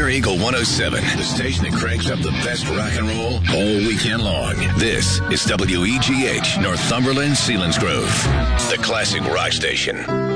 Eagle 107, the station that cranks up the best rock and roll all weekend long. This is WEGH, Northumberland, Selinsgrove, the classic rock station.